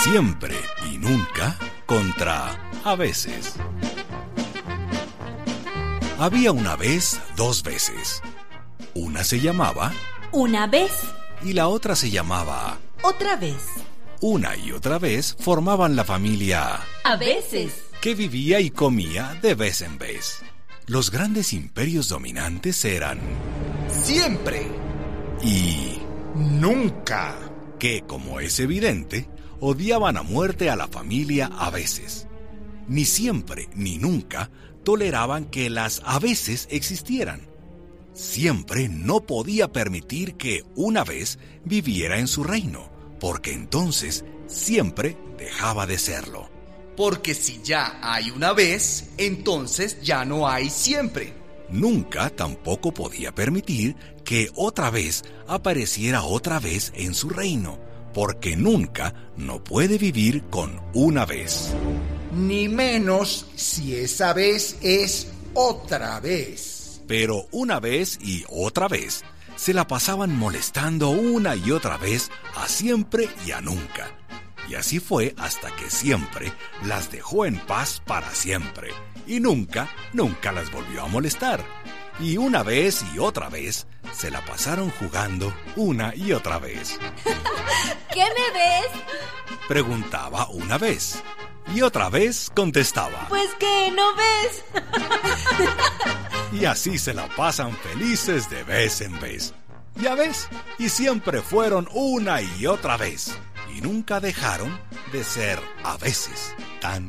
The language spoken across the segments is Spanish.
Siempre y nunca contra a veces. Había una vez dos veces. Una se llamaba Una vez. y la otra se llamaba Otra vez. Una y otra vez formaban la familia A veces. que vivía y comía de vez en vez. Los grandes imperios dominantes eran Siempre. y Nunca. que, como es evidente, odiaban a muerte a la familia a veces. Ni siempre ni nunca toleraban que las a veces existieran. Siempre no podía permitir que una vez viviera en su reino, porque entonces siempre dejaba de serlo. Porque si ya hay una vez, entonces ya no hay siempre. Nunca tampoco podía permitir que otra vez apareciera otra vez en su reino, porque nunca no puede vivir con una vez. Ni menos si esa vez es otra vez. Pero una vez y otra vez se la pasaban molestando una y otra vez a siempre y a nunca. Y así fue hasta que siempre las dejó en paz para siempre. Y nunca las volvió a molestar. Y una vez y otra vez se la pasaron jugando una y otra vez. ¿Qué me ves? Preguntaba una vez. Y otra vez contestaba. Pues que no ves. Y así se la pasan felices de vez en vez. Ya ves, y siempre fueron una y otra vez. Y nunca dejaron de ser a veces. Tan.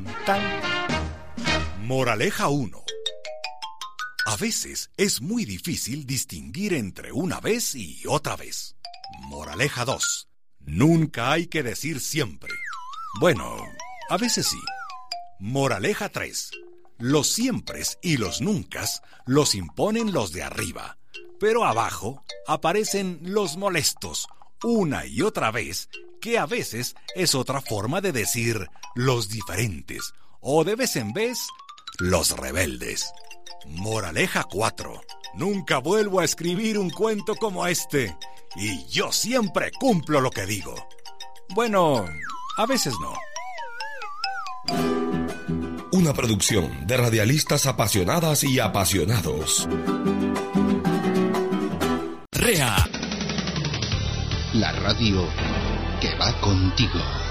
Moraleja 1. A veces es muy difícil distinguir entre una vez y otra vez. Moraleja 2. Nunca hay que decir siempre. Bueno, a veces sí. Moraleja 3. Los siempres y los nuncas los imponen los de arriba, pero abajo aparecen los molestos, una y otra vez, que a veces es otra forma de decir los diferentes, o de vez en vez, los rebeldes. Moraleja 4. Nunca vuelvo a escribir un cuento como este, y yo siempre cumplo lo que digo. Bueno, a veces no. Una producción de radialistas apasionadas y apasionados. REA. La radio que va contigo.